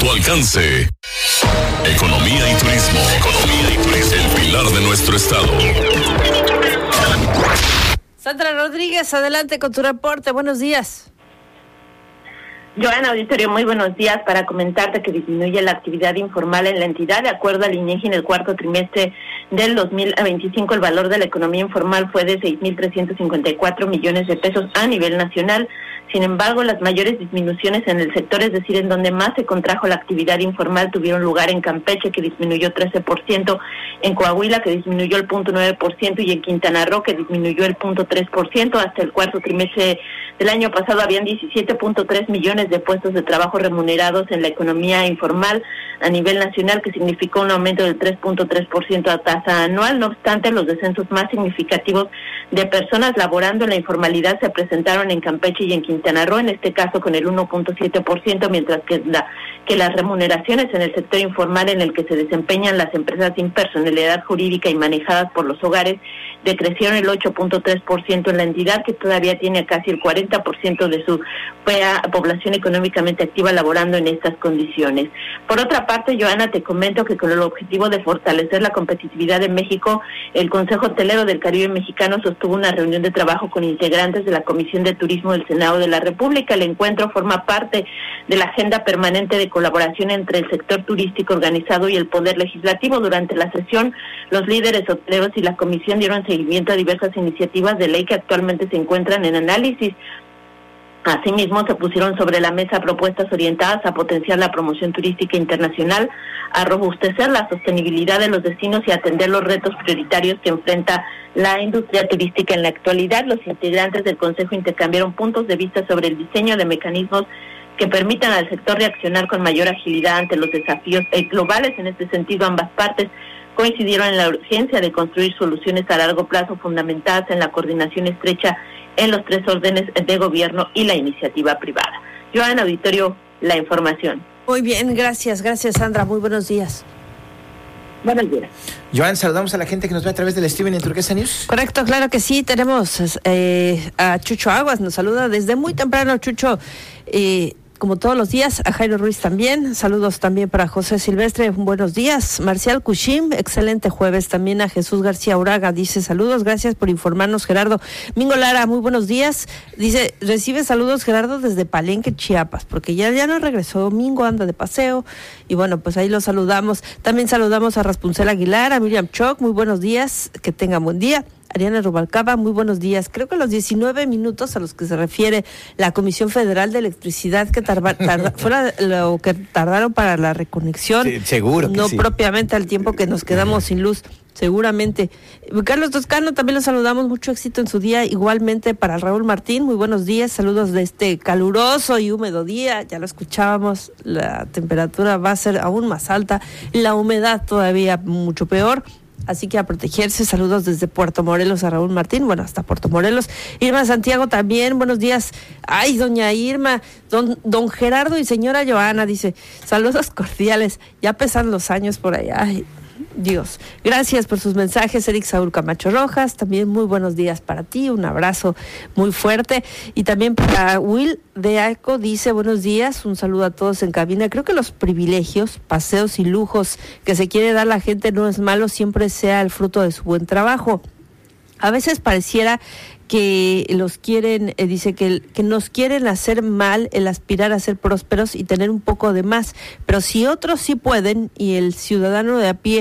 tu alcance. Economía y turismo. Economía y turismo. El pilar de nuestro estado. Sandra Rodríguez, adelante con tu reporte. Buenos días. Joana, auditorio, muy buenos días. Para comentarte que disminuye la actividad informal en la entidad. De acuerdo al INEGI, en el cuarto trimestre del 2025, el valor de la economía informal fue de 6,354 millones de pesos a nivel nacional. Sin embargo, las mayores disminuciones en el sector, es decir, en donde más se contrajo la actividad informal, tuvieron lugar en Campeche, que disminuyó 13%, en Coahuila, que disminuyó el 0.9%, y en Quintana Roo, que disminuyó el 0.3%. Hasta el cuarto trimestre del año pasado habían 17.3 millones de puestos de trabajo remunerados en la economía informal a nivel nacional, que significó un aumento del 3.3% a tasa anual. No obstante, los descensos más significativos de personas laborando en la informalidad se presentaron en Campeche y en Quintana Roo, en este caso con el 1.7%, mientras que las remuneraciones en el sector informal, en el que se desempeñan las empresas sin personalidad jurídica y manejadas por los hogares, decrecieron el 8.3% en la entidad, que todavía tiene casi el 40% de su población económicamente activa laborando en estas condiciones. Por otra parte, Joana, te comento que con el objetivo de fortalecer la competitividad de México, el Consejo Hotelero del Caribe Mexicano sostuvo una reunión de trabajo con integrantes de la Comisión de Turismo del Senado de la República. El encuentro forma parte de la agenda permanente de colaboración entre el sector turístico organizado y el Poder Legislativo. Durante la sesión, los líderes hoteleros y la Comisión dieron seguimiento a diversas iniciativas de ley que actualmente se encuentran en análisis. Asimismo, se pusieron sobre la mesa propuestas orientadas a potenciar la promoción turística internacional, a robustecer la sostenibilidad de los destinos y atender los retos prioritarios que enfrenta la industria turística en la actualidad. Los integrantes del Consejo intercambiaron puntos de vista sobre el diseño de mecanismos que permitan al sector reaccionar con mayor agilidad ante los desafíos globales. En este sentido, ambas partes coincidieron en la urgencia de construir soluciones a largo plazo fundamentadas en la coordinación estrecha en los tres órdenes de gobierno y la iniciativa privada. Joana, auditorio, la información. Muy bien, gracias Sandra, muy buenos días. Buenos días. Joan, saludamos a la gente que nos ve a través del streaming en Turquesa News. Correcto, claro que sí, tenemos a Chucho Aguas, nos saluda desde muy temprano, Chucho, como todos los días, a Jairo Ruiz también, saludos también para José Silvestre, buenos días, Marcial Cushim, excelente jueves, también a Jesús García Uraga, dice saludos, gracias por informarnos, Gerardo. Mingo Lara, muy buenos días, dice, recibe saludos Gerardo desde Palenque, Chiapas, porque ya no regresó, Domingo anda de paseo, y bueno, pues ahí lo saludamos. También saludamos a Raspuncel Aguilar, a Miriam Choc, muy buenos días, que tengan buen día. Ariana Rubalcaba, muy buenos días. Creo que los 19 minutos a los que se refiere la Comisión Federal de Electricidad que fuera lo que tardaron para la reconexión. Sí, seguro que no sí. Propiamente al tiempo que nos quedamos sin luz, seguramente. Carlos Toscano, también lo saludamos, mucho éxito en su día. Igualmente para Raúl Martín, muy buenos días. Saludos de este caluroso y húmedo día. Ya lo escuchábamos, la temperatura va a ser aún más alta, la humedad todavía mucho peor. Así que a protegerse, saludos desde Puerto Morelos a Raúl Martín, bueno, hasta Puerto Morelos. Irma Santiago también, buenos días. Ay, doña Irma, don Gerardo y señora Joana, dice, saludos cordiales, ya pesan los años por allá. Ay, Dios, gracias por sus mensajes. Eric Saúl Camacho Rojas, también muy buenos días para ti, un abrazo muy fuerte. Y también para Will de Arco, dice buenos días, un saludo a todos en cabina. Creo que los privilegios, paseos y lujos que se quiere dar la gente no es malo, siempre sea el fruto de su buen trabajo. A veces pareciera que los quieren, dice que nos quieren hacer mal el aspirar a ser prósperos y tener un poco de más, pero si otros sí pueden y el ciudadano de a pie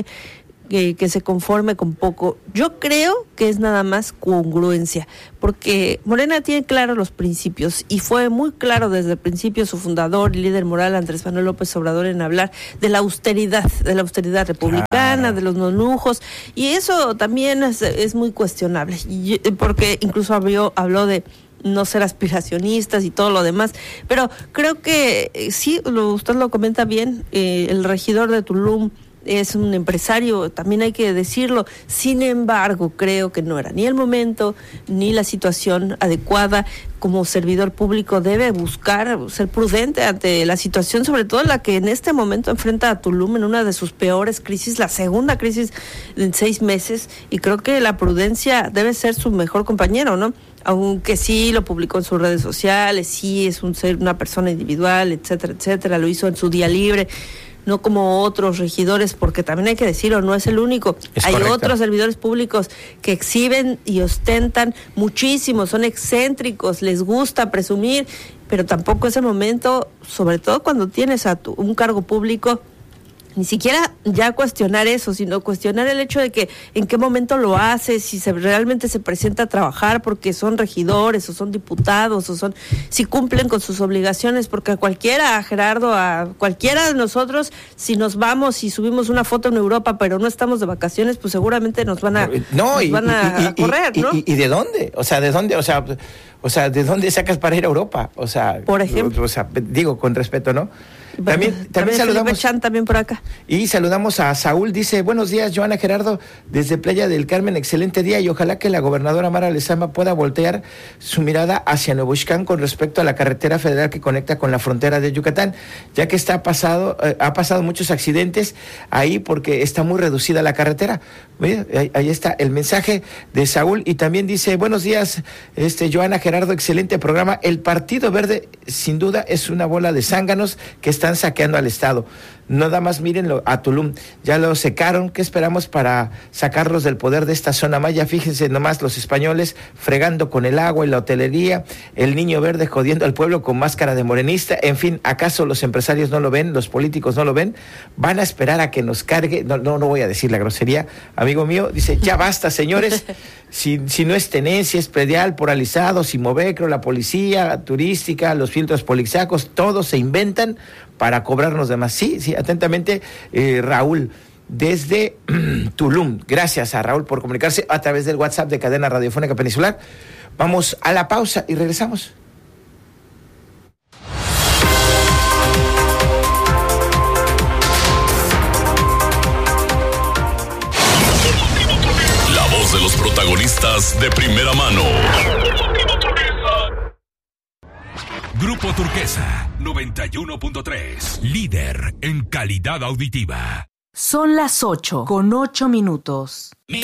que se conforme con poco, yo creo que es nada más congruencia, porque Morena tiene claros los principios y fue muy claro desde el principio su fundador y líder moral Andrés Manuel López Obrador en hablar de la austeridad republicana, de los no lujos, y eso también es muy cuestionable, porque incluso habló de no ser aspiracionistas y todo lo demás, pero creo que sí, usted lo comenta bien, el regidor de Tulum es un empresario, también hay que decirlo. Sin embargo, creo que no era ni el momento ni la situación adecuada. Como servidor público debe buscar ser prudente ante la situación, sobre todo la que en este momento enfrenta a Tulum en una de sus peores crisis, la segunda crisis en 6 meses, y creo que la prudencia debe ser su mejor compañero, ¿no? aunque sí lo publicó en sus redes sociales, sí es una persona individual, etcétera, etcétera, lo hizo en su día libre, no como otros regidores, porque también hay que decirlo, no es el único. Hay otros servidores públicos que exhiben y ostentan muchísimo, son excéntricos, les gusta presumir, pero tampoco es el momento, sobre todo cuando tienes un cargo público, ni siquiera ya cuestionar eso, sino cuestionar el hecho de que en qué momento lo hace, si realmente se presenta a trabajar porque son regidores o son diputados o si cumplen con sus obligaciones, porque a cualquiera, a Gerardo, a cualquiera de nosotros, si nos vamos y subimos una foto en Europa pero no estamos de vacaciones, pues seguramente nos van a correr, ¿no? ¿Y de dónde? O sea, ¿de dónde? O sea, ¿de dónde sacas para ir a Europa? O sea, por ejemplo. O sea, digo con respeto, ¿no? También saludamos Chan, también por acá. Y saludamos a Saúl, dice, buenos días, Joana, Gerardo, desde Playa del Carmen, excelente día, y ojalá que la gobernadora Mara Lezama pueda voltear su mirada hacia Nuevo Ixcán con respecto a la carretera federal que conecta con la frontera de Yucatán, ya que ha pasado muchos accidentes ahí porque está muy reducida la carretera. Ahí está el mensaje de Saúl, y también dice, buenos días, Joana, Gerardo, excelente programa. El Partido Verde, sin duda, es una bola de zánganos que están saqueando al Estado. Nada más mírenlo a Tulum, ya lo secaron. ¿Qué esperamos para sacarlos del poder de esta zona maya? Fíjense nomás, los españoles fregando con el agua y la hotelería, el niño verde jodiendo al pueblo con máscara de morenista. En fin, ¿acaso los empresarios no lo ven? ¿Los políticos no lo ven? ¿Van a esperar a que nos cargue? No voy a decir la grosería, amigo mío. Dice, ya basta, señores. Si no es tenencia, es predial, poralizado, Simovecro, la policía turística, los filtros policíacos, todos se inventan para cobrarnos de más. Sí, atentamente, Raúl, desde Tulum. Gracias a Raúl por comunicarse a través del WhatsApp de Cadena Radiofónica Peninsular. Vamos a la pausa y regresamos. La voz de los protagonistas de primera mano. Grupo Turquesa 91.3, líder en calidad auditiva. Son las 8:08.